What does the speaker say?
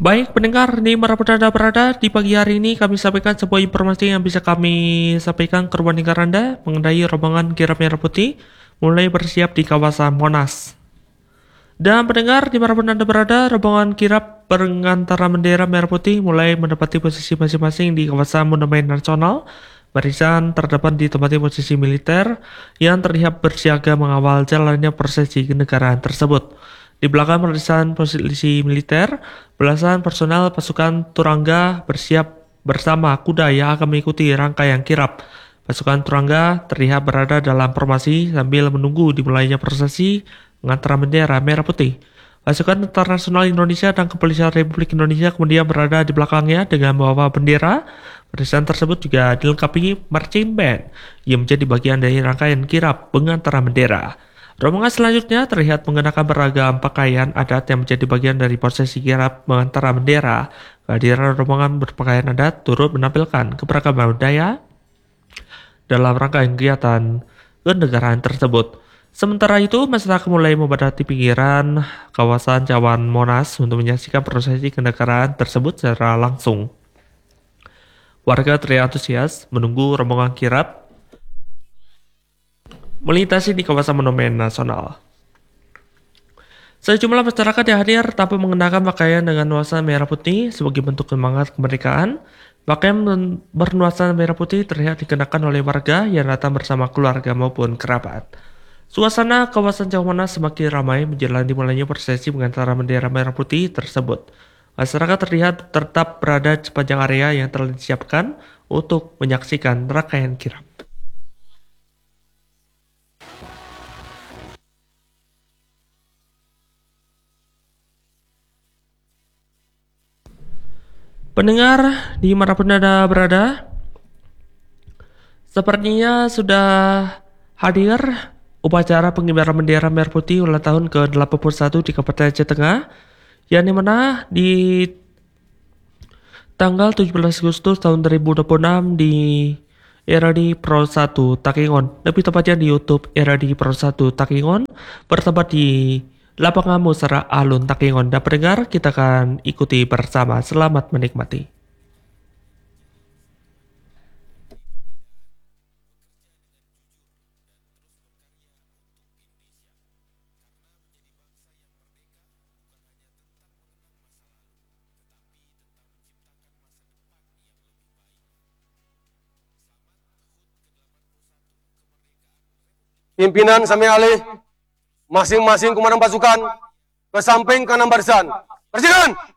Baik pendengar, di berada di pagi hari ini kami sampaikan sebuah informasi yang bisa kami sampaikan ke ruang dengar Anda mengenai rombongan kirap merah putih mulai bersiap di kawasan Monas. Dan pendengar, di mana Anda berada, rombongan kirap pengantara bendera merah putih mulai menempati posisi masing-masing di kawasan Monumen Nasional. Barisan terdepan ditempati posisi militer yang terlihat bersiaga mengawal jalannya prosesi kenegaraan tersebut. Di belakang barisan posisi militer, belasan personel pasukan Turangga bersiap bersama kuda yang akan mengikuti rangkaian kirap. Pasukan Turangga terlihat berada dalam formasi sambil menunggu dimulainya prosesi pengantaran bendera merah putih. Pasukan Tentara Nasional Indonesia dan Kepolisian Republik Indonesia kemudian berada di belakangnya dengan membawa bendera. Barisan tersebut juga dilengkapi marching band yang menjadi bagian dari rangkaian kirap pengantaran bendera. Rombongan selanjutnya terlihat mengenakan beragam pakaian adat yang menjadi bagian dari prosesi kirap pengantaran bendera. Kehadiran rombongan berpakaian adat turut menampilkan keberagaman budaya dalam rangkaian kegiatan kenegaraan tersebut. Sementara itu, masyarakat mulai memadati pinggiran kawasan Cawan Monas untuk menyaksikan prosesi kenegaraan tersebut secara langsung. Warga terlihat antusias menunggu rombongan kirap melintasi di kawasan Monumen Nasional. Sejumlah masyarakat yang hadir tanpa mengenakan pakaian dengan nuansa merah putih sebagai bentuk semangat kemerdekaan. Pakaian bernuansa merah putih terlihat dikenakan oleh warga yang datang bersama keluarga maupun kerabat. Suasana kawasan Cawan Monas semakin ramai menjelang dimulainya prosesi pengantaran bendera merah putih tersebut. Masyarakat terlihat tetap berada di sepanjang area yang telah disiapkan untuk menyaksikan rangkaian kirap. Pendengar dimanapun Anda berada, sepertinya sudah hadir upacara pengibaran bendera merah putih ulang tahun ke-81 di Kabupaten Aceh Tengah, yang dimana di tanggal 17 Agustus tahun 2026 di RRD Pro 1 Takengon, lebih tepatnya di YouTube RRD Pro 1 Takengon, bertempat di lapangan Musara Alun Takengon. Dan pendengar, kita akan ikuti bersama. Selamat menikmati. Pimpinan sampai alih masing-masing komandan pasukan ke samping kanan barisan. Presiden!